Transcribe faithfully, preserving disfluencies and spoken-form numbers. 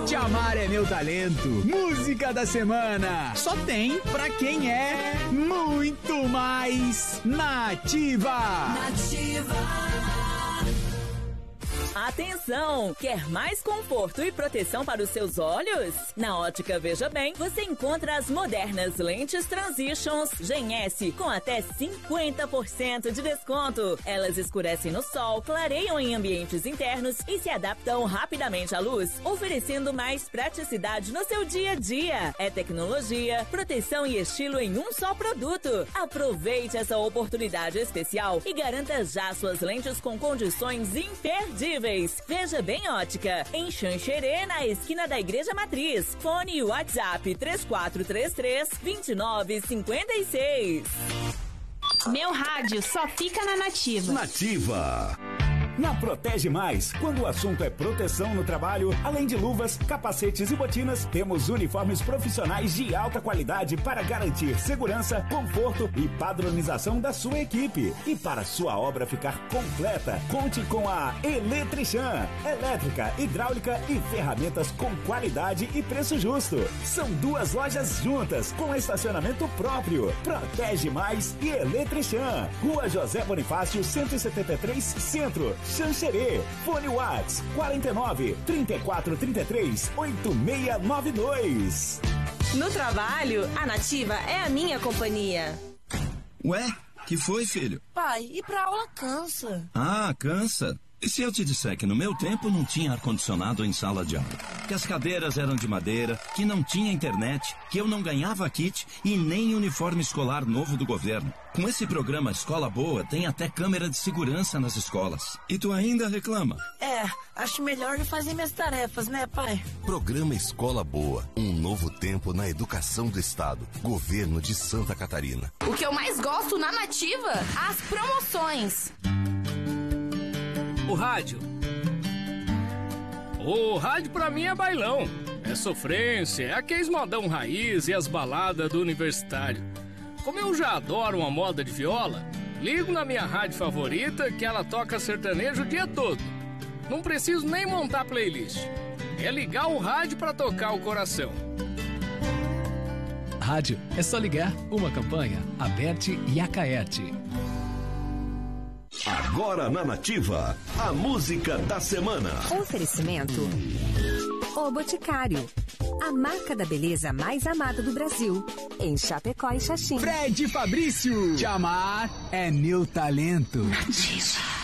Te Amar é Meu Talento. Música da semana. Só tem pra quem é muito mais nativa. Nativa. Atenção! Quer mais conforto e proteção para os seus olhos? Na Ótica Veja Bem, você encontra as modernas lentes Transitions Gen S com até cinquenta por cento de desconto. Elas escurecem no sol, clareiam em ambientes internos e se adaptam rapidamente à luz, oferecendo mais praticidade no seu dia a dia. É tecnologia, proteção e estilo em um só produto. Aproveite essa oportunidade especial e garanta já suas lentes com condições imperdíveis. Veja Bem Ótica, em Xanxerê, na esquina da Igreja Matriz. Fone e WhatsApp três quatro três três, dois nove cinco seis. Meu rádio só fica na Nativa. Nativa. Na Protege Mais, quando o assunto é proteção no trabalho, além de luvas, capacetes e botinas, temos uniformes profissionais de alta qualidade para garantir segurança, conforto e padronização da sua equipe. E para sua obra ficar completa, conte com a Eletrichan. Elétrica, hidráulica e ferramentas com qualidade e preço justo. São duas lojas juntas, com estacionamento próprio. Protege Mais e Eletrichan. Rua José Bonifácio, cento e setenta e três, Centro. Xanxerê. Fone Whats quarenta e nove, trinta e quatro, trinta e três, oitenta e seis noventa e dois. No trabalho, a Nativa é a minha companhia. Ué, que foi, filho? Pai, ir pra aula cansa. Ah, cansa? E se eu te disser que no meu tempo não tinha ar-condicionado em sala de aula? Que as cadeiras eram de madeira, que não tinha internet, que eu não ganhava kit e nem uniforme escolar novo do governo. Com esse programa Escola Boa, tem até câmera de segurança nas escolas. E tu ainda reclama? É, acho melhor eu fazer minhas tarefas, né, pai? Programa Escola Boa, um novo tempo na educação do Estado. Governo de Santa Catarina. O que eu mais gosto na Nativa? As promoções. O rádio. O rádio pra mim é bailão. É sofrência, é aqueles modão raiz e as baladas do universitário. Como eu já adoro uma moda de viola, ligo na minha rádio favorita que ela toca sertanejo o dia todo. Não preciso nem montar playlist. É ligar o rádio pra tocar o coração. Rádio é só ligar. Uma campanha, Aberte e Acaerte. Agora na Nativa, a música da semana. Oferecimento O Boticário, a marca da beleza mais amada do Brasil, em Chapecó e Xaxim. Fred Fabrício, Te Amar é Meu Talento. Nativa.